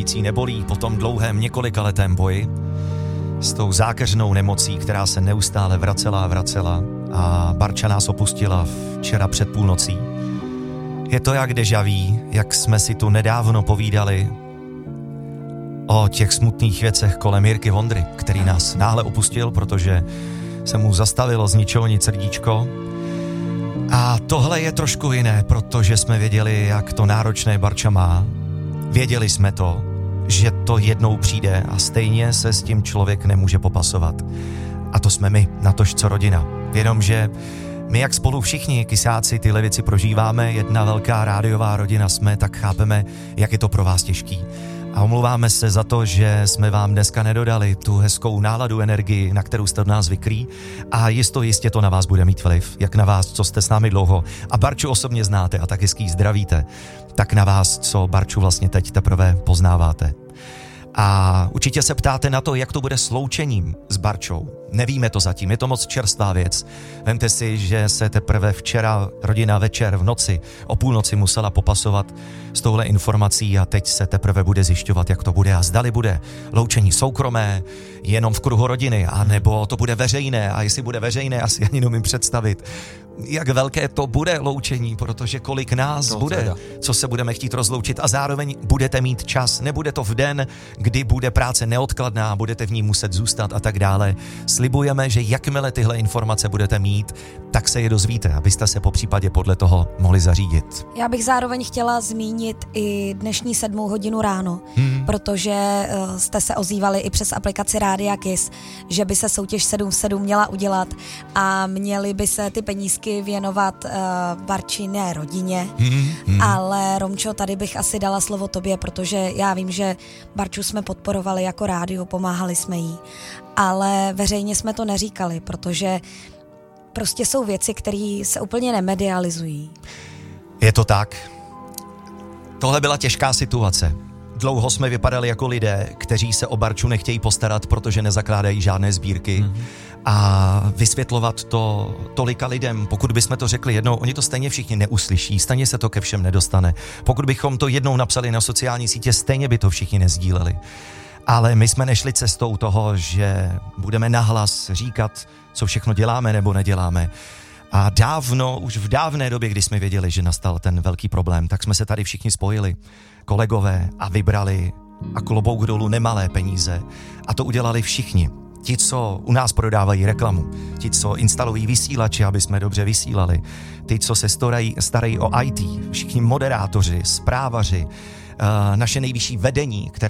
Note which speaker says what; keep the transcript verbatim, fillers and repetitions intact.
Speaker 1: nic jí nebolí po tom dlouhém několikaletém boji s tou zákeřnou nemocí, která se neustále vracela a vracela a Barča nás opustila včera před půlnocí. Je to jak déjà vu, jak jsme si tu nedávno povídali o těch smutných věcech kolem Jirky Vondry, který nás náhle opustil, protože se mu zastavilo z ničeho nic srdíčko. A tohle je trošku jiné, protože jsme věděli, jak to náročné Barča má. Věděli jsme to, že to jednou přijde a stejně se s tím člověk nemůže popasovat. A to jsme my, natož co rodina. Jenomže my, jak spolu všichni kysáci tyhle věci prožíváme, jedna velká rádiová rodina jsme, tak chápeme, jak je to pro vás těžký. A omlouváme se za to, že jsme vám dneska nedodali tu hezkou náladu, energii, na kterou jste od nás zvyklí, a jisto jistě to na vás bude mít vliv, jak na vás, co jste s námi dlouho a Barču osobně znáte a tak hezký zdravíte, tak na vás, co Barču vlastně teď teprve poznáváte. A určitě se ptáte na to, jak to bude s loučením s Barčou. Nevíme to zatím, je to moc čerstvá věc. Vemte si, že se teprve včera rodina večer v noci o půlnoci musela popasovat s touhle informací a teď se teprve bude zjišťovat, jak to bude a zdali bude loučení soukromé, jenom v kruhu rodiny, anebo to bude veřejné, a jestli bude veřejné, asi ani nemůžu představit, jak velké to bude loučení, protože kolik nás no, bude, teda. Co se budeme chtít rozloučit a zároveň budete mít čas, nebude to v den, kdy bude práce neodkladná, budete v ní muset zůstat a tak dále. Slibujeme, že jakmile tyhle informace budete mít, tak se je dozvíte, abyste se po případě podle toho mohli zařídit.
Speaker 2: Já bych zároveň chtěla zmínit i dnešní sedmou hodinu ráno, hmm. protože uh, jste se ozývali i přes aplikaci Rádia Kiss, že by se soutěž sedm sedm měla udělat a měly by se ty penízky věnovat uh, Barčiné rodině, hmm. Hmm. ale Romčo, tady bych asi dala slovo tobě, protože já vím, že Barču jsme podporovali jako rádio, pomáhali jsme jí, ale veřejně jsme to neříkali, protože prostě jsou věci, které se úplně nemedializují.
Speaker 1: Je to tak. Tohle byla těžká situace. Dlouho jsme vypadali jako lidé, kteří se o Barču nechtějí postarat, protože nezakládají žádné sbírky. Mm-hmm. A vysvětlovat to tolika lidem, pokud bychom to řekli jednou, oni to stejně všichni neuslyší, stejně se to ke všem nedostane. Pokud bychom to jednou napsali na sociální sítě, stejně by to všichni nezdíleli. Ale my jsme nešli cestou toho, že budeme nahlas říkat, co všechno děláme nebo neděláme. A dávno, už v dávné době, kdy jsme věděli, že nastal ten velký problém, tak jsme se tady všichni spojili, kolegové, a vybrali a klobouk dolů nemalé peníze. A to udělali všichni. Ti, co u nás prodávají reklamu, ti, co instalují vysílače, aby jsme dobře vysílali, ti, co se starají, starají o í té, všichni moderátoři, zprávaři, naše nejvyšší vedení, které